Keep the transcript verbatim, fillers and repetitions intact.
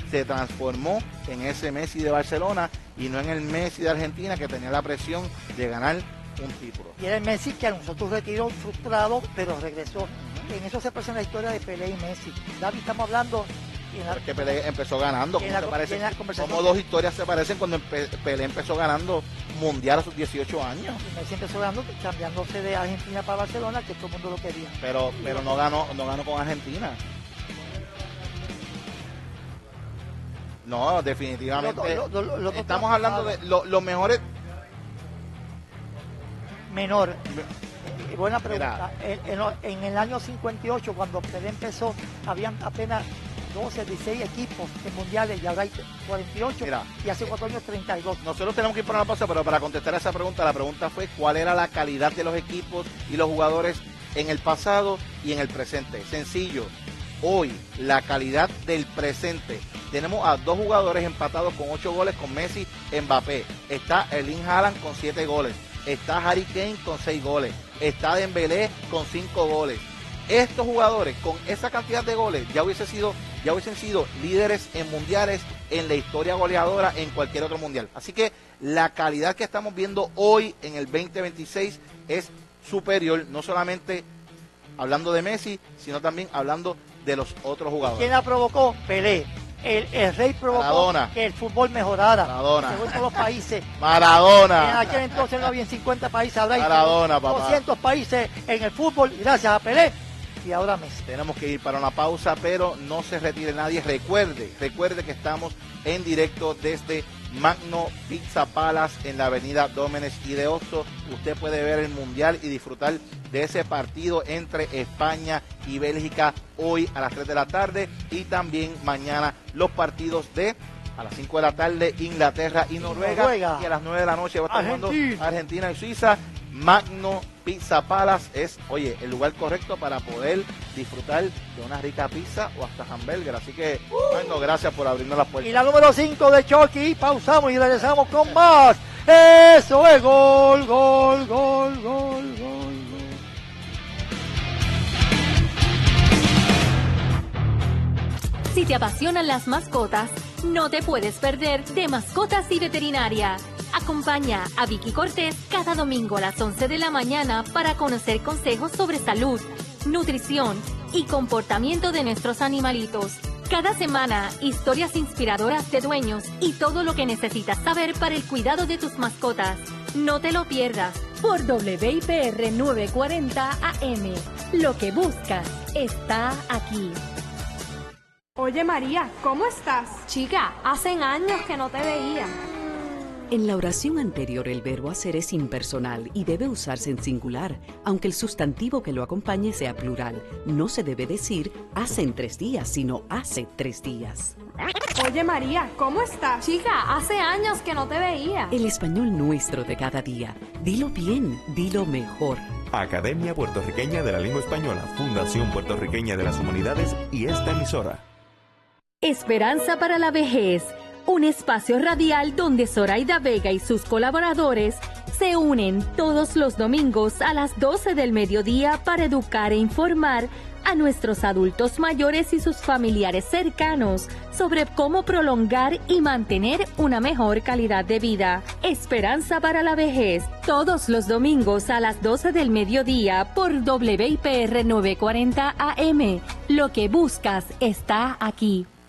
se transformó en ese Messi de Barcelona y no en el Messi de Argentina, que tenía la presión de ganar un título. Y era el Messi que anunció su retiro frustrado, pero regresó. En eso se presenta la historia de Pelé y Messi. David, estamos hablando... La, que Pelé empezó ganando. ¿Cómo, la, se parece? ¿Cómo dos historias se parecen cuando Pelé empezó ganando mundial a sus dieciocho años? Y Messi empezó ganando, cambiándose de Argentina para Barcelona, que todo el mundo lo quería. Pero, pero no ganó, no ganó con Argentina. No, definitivamente. Lo, lo, lo, lo, estamos hablando de los lo mejores. Menor. Buena pregunta. En, en, en el año cincuenta y ocho, cuando Pelé empezó, habían apenas doce, dieciséis equipos en mundiales y ahora hay cuarenta y ocho. Mira, y hace cuatro años treinta y dos. Nosotros tenemos que ir para una pausa, pero para contestar a esa pregunta, la pregunta fue cuál era la calidad de los equipos y los jugadores en el pasado y en el presente. Sencillo. Hoy, la calidad del presente. Tenemos a dos jugadores empatados con ocho goles con Messi, Mbappé. Está Erling Haaland con siete goles. Está Harry Kane con seis goles. Está Dembélé con cinco goles. Estos jugadores con esa cantidad de goles ya hubiesen sido, ya hubiesen sido líderes en mundiales, en la historia goleadora, en cualquier otro mundial. Así que la calidad que estamos viendo hoy en el veinte veintiséis es superior, no solamente hablando de Messi, sino también hablando de los otros jugadores. ¿Quién la provocó? Pelé. El, el rey provocó Maradona. Que el fútbol mejorara. Maradona. Según todos los países. Maradona. En aquel entonces no había cincuenta países, ahora hay Maradona, papá. doscientos países en el fútbol, gracias a Pelé. Y ahora Messi. Tenemos que ir para una pausa, pero no se retire nadie. Recuerde, recuerde que estamos en directo desde Magno Pizza Palace en la avenida Dómenes y de Osto. Usted puede ver el mundial y disfrutar de ese partido entre España y Bélgica hoy a las tres de la tarde y también mañana los partidos de a las cinco de la tarde Inglaterra y Noruega, Noruega. Y a las nueve de la noche va a estar jugando Argentina y Suiza. Magno Pizza Palace es, oye, el lugar correcto para poder disfrutar de una rica pizza o hasta hamburger. Así que, uh, bueno, gracias por abrirnos las puertas. Y la número cinco de Chucky, pausamos y regresamos con más. Eso es gol, gol, gol, gol, gol. Si te apasionan las mascotas, no te puedes perder de Mascotas y Veterinaria. Acompaña a Vicky Cortés cada domingo a las once de la mañana para conocer consejos sobre salud, nutrición y comportamiento de nuestros animalitos. Cada semana, historias inspiradoras de dueños y todo lo que necesitas saber para el cuidado de tus mascotas. No te lo pierdas por W I P R novecientos cuarenta A M. Lo que buscas está aquí. Oye María, ¿cómo estás? Chica, hacen años que no te veía. En la oración anterior el verbo hacer es impersonal y debe usarse en singular, aunque el sustantivo que lo acompañe sea plural. No se debe decir hace en tres días, sino hace tres días. Oye María, ¿cómo estás? Chica, hace años que no te veía. El español nuestro de cada día. Dilo bien, dilo mejor. Academia Puertorriqueña de la Lengua Española, Fundación Puertorriqueña de las Humanidades y esta emisora. Esperanza para la vejez. Un espacio radial donde Zoraida Vega y sus colaboradores se unen todos los domingos a las doce del mediodía para educar e informar a nuestros adultos mayores y sus familiares cercanos sobre cómo prolongar y mantener una mejor calidad de vida. Esperanza para la vejez, todos los domingos a las doce del mediodía por W I P R novecientos cuarenta A M. Lo que buscas está aquí.